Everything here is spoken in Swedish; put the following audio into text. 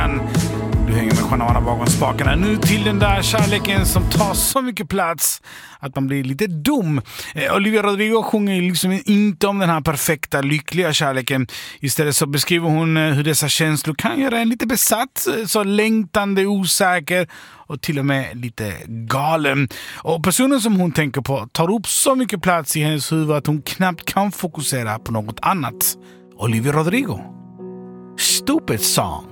Du hänger med Juan bakom spakarna. Nu till den där kärleken som tar så mycket plats att man blir lite dum. Olivia Rodrigo sjunger liksom inte om den här perfekta, lyckliga kärleken. Istället så beskriver hon hur dessa känslor kan göra en lite besatt, så längtande, osäker och till och med lite galen. Och personen som hon tänker på tar upp så mycket plats i hennes huvud att hon knappt kan fokusera på något annat. Olivia Rodrigo. Stupid Song.